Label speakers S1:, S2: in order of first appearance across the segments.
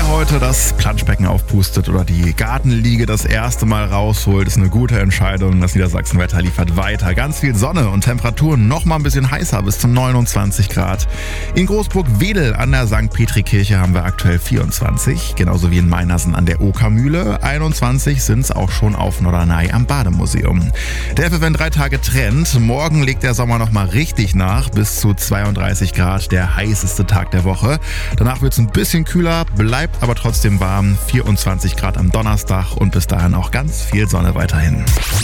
S1: Wer heute das Planschbecken aufpustet oder die Gartenliege das erste Mal rausholt, ist eine gute Entscheidung. Das Niedersachsenwetter liefert weiter. Ganz viel Sonne und Temperaturen noch mal ein bisschen heißer bis zu 29 Grad. In Großburg-Wedel an der St. Petri-Kirche haben wir aktuell 24. Genauso wie in Meinersen an der Okermühle. 21 sind es auch schon auf Norderney am Bademuseum. Der FFN 3 Tage Trend. Morgen legt der Sommer noch mal richtig nach. Bis zu 32 Grad, der heißeste Tag der Woche. Danach wird es ein bisschen kühler, bleibt aber trotzdem warm. 24 Grad am Donnerstag und bis dahin auch ganz viel Sonne weiterhin.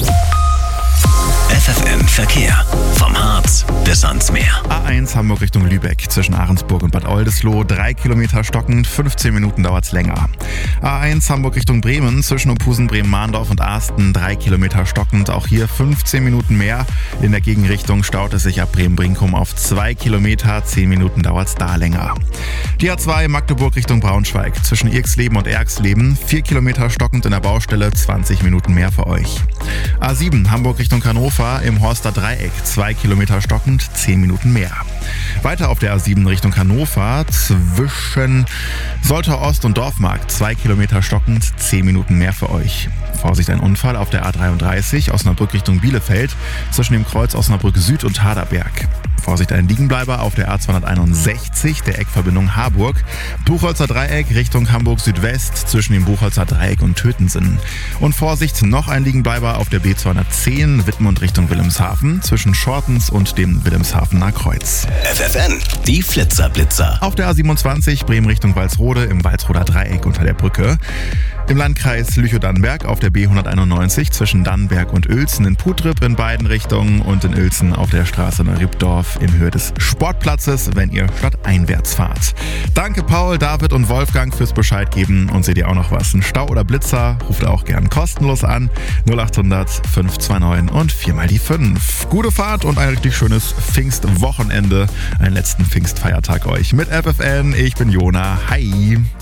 S2: FFN Verkehr. Vom Harz bis ans Meer.
S1: A1 Hamburg Richtung Lübeck zwischen Ahrensburg und Bad Oldesloe. 3 Kilometer stockend, 15 Minuten dauert's länger. A1 Hamburg Richtung Bremen zwischen Opusen, Bremen-Mahndorf und Asten. 3 Kilometer stockend, auch hier 15 Minuten mehr. In der Gegenrichtung staut es sich ab Bremen-Brinkum auf 2 Kilometer. 10 Minuten dauert's da länger. Die A2 Magdeburg Richtung Braunschweig zwischen Irxleben und Erxleben. 4 Kilometer stockend in der Baustelle, 20 Minuten mehr für euch. A7 Hamburg Richtung Hannover im Horster Dreieck, 2 Kilometer stockend, 10 Minuten mehr. Weiter auf der A7 Richtung Hannover zwischen Soltau Ost und Dorfmarkt, 2 Kilometer stockend, 10 Minuten mehr für euch. Vorsicht, ein Unfall auf der A33 Osnabrück Richtung Bielefeld zwischen dem Kreuz Osnabrück Süd und Haderberg. Vorsicht, ein Liegenbleiber auf der A261, der Eckverbindung Harburg. Buchholzer Dreieck Richtung Hamburg Südwest zwischen dem Buchholzer Dreieck und Tötensen. Und Vorsicht, noch ein Liegenbleiber auf der B210 Wittmund Richtung Wilhelmshaven zwischen Schortens und dem Wilhelmshavener Kreuz.
S2: FFN, die Flitzer-Blitzer.
S1: Auf der A27 Bremen Richtung Walsrode im Walsroder Dreieck unter der Brücke. Im Landkreis Lüchow-Dannenberg auf der B191 zwischen Dannenberg und Uelzen in Putrip in beiden Richtungen und in Uelzen auf der Straße nach Riebdorf in Höhe des Sportplatzes, wenn ihr stadteinwärts fahrt. Danke Paul, David und Wolfgang fürs Bescheid geben und seht ihr auch noch was? Ein Stau oder Blitzer? Ruft auch gern kostenlos an 0800 529 und 4 mal die 5. Gute Fahrt und ein richtig schönes Pfingstwochenende, einen letzten Pfingstfeiertag euch mit FFN. Ich bin Jona. Hi.